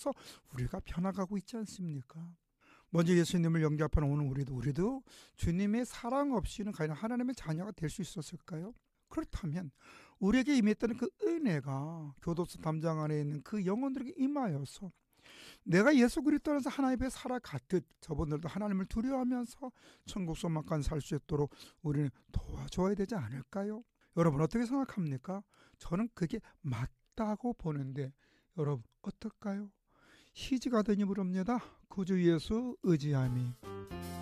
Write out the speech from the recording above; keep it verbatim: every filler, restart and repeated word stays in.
통해서 우리가 변화가고 있지 않습니까? 먼저 예수님을 영접하는 오늘 우리도 우리도 주님의 사랑 없이는 과연 하나님의 자녀가 될 수 있었을까요? 그렇다면 우리에게 임했던 그 은혜가 교도소 담장 안에 있는 그 영혼들에게 임하여서 내가 예수 그리스도 안에서 하나님의 살아갔듯 저분들도 하나님을 두려워하면서 천국 소망까지 살 수 있도록 우리는 도와줘야 되지 않을까요? 여러분 어떻게 생각합니까? 저는 그게 맞다고 보는데 여러분 어떨까요? 희지가 되니 부릅니다. 구주 예수 의지함이.